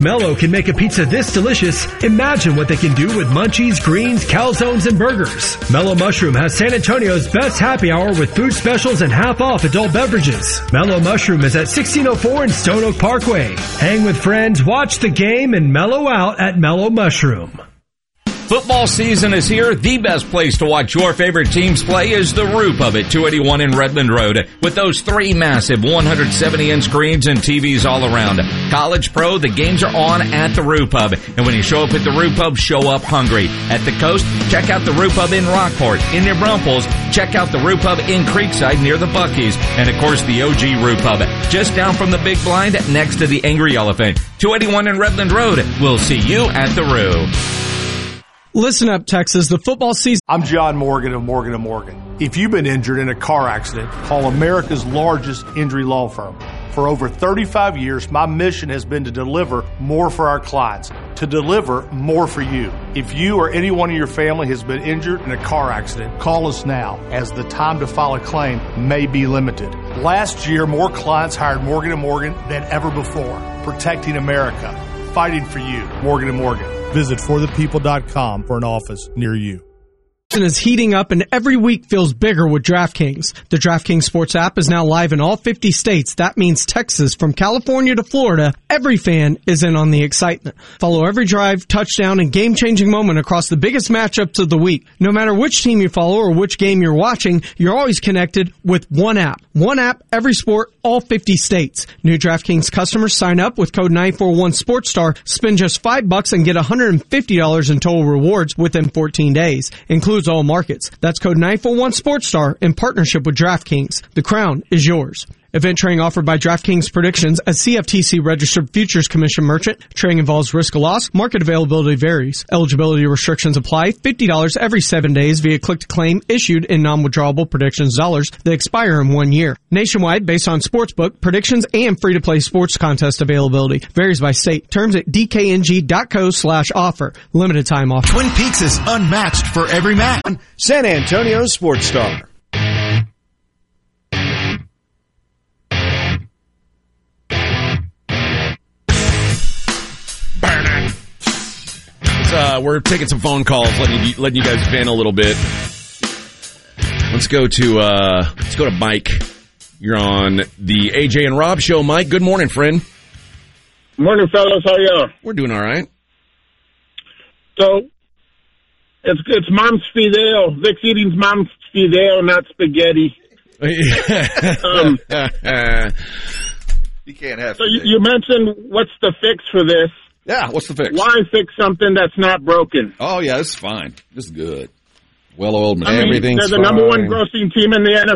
Mello can make a pizza this delicious. Imagine what they can do with munchies, greens, calzones, and burgers. Mello Mushroom has San Antonio's best happy hour with food specials and half off adult beverages. Mello Mushroom is at 1604 in Stone Oak Parkway. Hang with friends, watch the game, and mellow out at Mello Mushroom. Football season is here. The best place to watch your favorite teams play is the Roo Pub at 281 in Redland Road. With those 3 massive 170-inch screens and TVs all around. College, pro, the games are on at the Roo Pub. And when you show up at the Roo Pub, show up hungry. At the coast, check out the Roo Pub in Rockport. In New Braunfels, check out the Roo Pub in Creekside near the Buc-ee's. And of course, the OG Roo Pub, just down from the Big Blind next to the Angry Elephant. 281 in Redland Road. We'll see you at the Roo. Listen up, Texas. The football season. I'm John Morgan of Morgan & Morgan. If you've been injured in a car accident, call America's largest injury law firm. For over 35 years, my mission has been to deliver more for our clients, to deliver more for you. If you or anyone in your family has been injured in a car accident, call us now, as the time to file a claim may be limited. Last year, more clients hired Morgan & Morgan than ever before, protecting America, fighting for you. Morgan & Morgan. Visit forthepeople.com for an office near you. Is heating up and every week feels bigger with DraftKings. The DraftKings Sports app is now live in all 50 states. That means Texas, from California to Florida, every fan is in on the excitement. Follow every drive, touchdown, and game-changing moment across the biggest matchups of the week. No matter which team you follow or which game you're watching, you're always connected with one app. One app, every sport, all 50 states. New DraftKings customers sign up with code 941SportsStar, spend just $5 and get $150 in total rewards within 14 days. Includes all markets. That's code 941SportsStar in partnership with DraftKings. The crown is yours. Event trading offered by DraftKings Predictions, a CFTC registered futures commission merchant. Trading involves risk of loss. Market availability varies. Eligibility restrictions apply. $50 every 7 days via click to claim issued in non-withdrawable predictions dollars that expire in 1 year. Nationwide based on sportsbook, predictions, and free to play sports contest availability. Varies by state. Terms at dkng.co/offer. Limited time offer. Twin Peaks is unmatched for every match. San Antonio Sports Star. We're taking some phone calls, letting you guys vent a little bit. Let's go to Mike. You're on the AJ and Rob show, Mike. Good morning, friend. Morning, fellas. How are you? We're doing all right. So, it's Mom's Fidel. Vic's eating Mom's Fidel, not spaghetti. You can't have. So you mentioned what's the fix for this? Yeah, what's the fix? Why fix something that's not broken? Oh, yeah, this is fine. This is good. Well-oiled, everything's they're the number one grossing team in the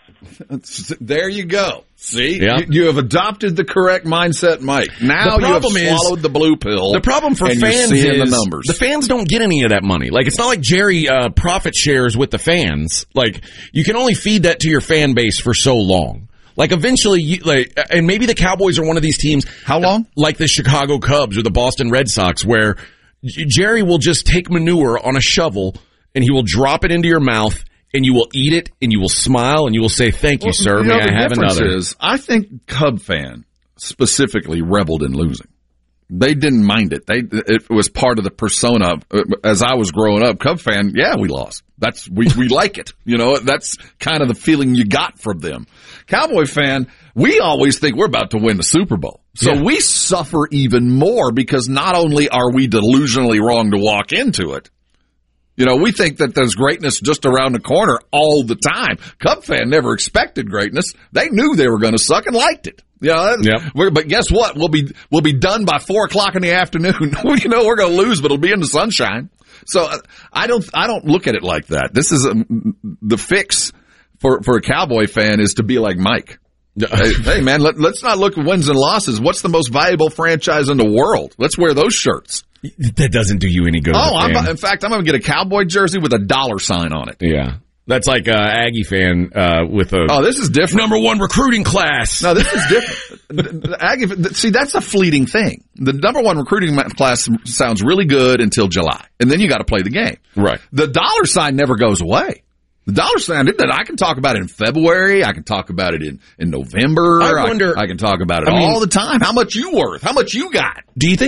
NFL. There you go. See? Yeah. You have adopted the correct mindset, Mike. Now you have swallowed the blue pill. The problem for fans is the numbers. The fans don't get any of that money. Like, it's not like Jerry profit shares with the fans. Like, you can only feed that to your fan base for so long. Like, eventually, and maybe the Cowboys are one of these teams. How long? Like the Chicago Cubs or the Boston Red Sox, where Jerry will just take manure on a shovel and he will drop it into your mouth and you will eat it and you will smile and you will say, thank you, sir. May I have another? I think Cub fan specifically reveled in losing. They didn't mind it. It was part of the persona. As I was growing up, Cub fan, yeah, we lost. We like it. You know, that's kind of the feeling you got from them. Cowboy fan, we always think we're about to win the Super Bowl. So we suffer even more because not only are we delusionally wrong to walk into it, you know, we think that there's greatness just around the corner all the time. Cub fan never expected greatness. They knew they were going to suck and liked it. You know, but guess what? We'll be done by 4:00 in the afternoon. You know, we're going to lose, but it'll be in the sunshine. So I don't look at it like that. This is the fix for a Cowboy fan is to be like Mike. Hey man, let's not look at wins and losses. What's the most valuable franchise in the world? Let's wear those shirts. That doesn't do you any good. In fact, I'm going to get a Cowboy jersey with a $sign on it. Yeah. That's like Aggie fan with a... Oh, this is different. #1 recruiting class. No, this is different. Aggie, see, that's a fleeting thing. The #1 recruiting class sounds really good until July, and then you got to play the game. Right. The $sign never goes away. The $sign, I can talk about it in February. I can talk about it in November. I wonder... I can talk about it all the time. How much you worth? How much you got? Do you think